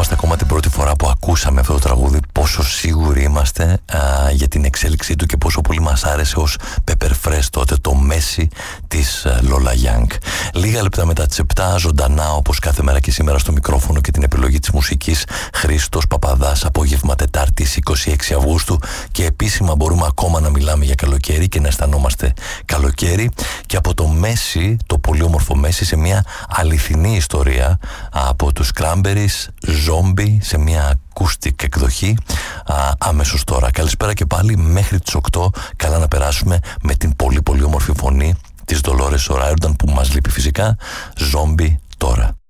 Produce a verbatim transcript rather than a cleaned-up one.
θυμόμαστε ακόμα την πρώτη φορά που ακούσαμε αυτό το τραγούδι, πόσο σίγουροι είμαστε α, για την εξέλιξή του και πόσο πολύ μας άρεσε ως Pepper Fresh τότε, το Μέση της Lola Young. Λίγα λεπτά μετά τις επτά, ζωντανά όπως κάθε μέρα και σήμερα στο μικρόφωνο και την επιλογή της μουσικής, Χρήστος Παπαδάς, απόγευμα Τετάρτης είκοσι έξι Αυγούστου, και επίσημα μπορούμε ακόμα να μιλάμε για καλοκαίρι και να αισθανόμαστε καλοκαίρι, και από το Μέση, το πολύ όμορφο Μέση, σε μια αληθινή ιστορία από τους Cranberries, Zombie, σε μια acoustic εκδοχή α, αμέσως τώρα. Καλησπέρα και πάλι, μέχρι τις οκτώ. Καλά να περάσουμε με την πολύ πολύ όμορφη φωνή της Dolores O'Riordan που μας λείπει φυσικά. Zombie τώρα.